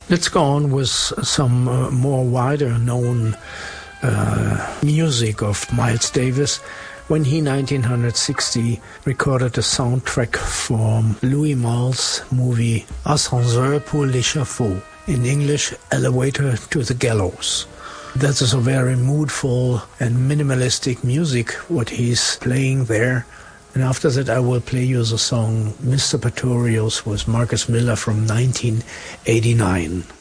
Let's go on with some more wider known music of Miles Davis when he, 1960, recorded a soundtrack from Louis Malle's movie Ascenseur pour l'échafaud, in English, Elevator to the Gallows. That is a very moodful and minimalistic music, what he's playing there. And after that I will play you the song Mr. Pretorius with Marcus Miller from 1989.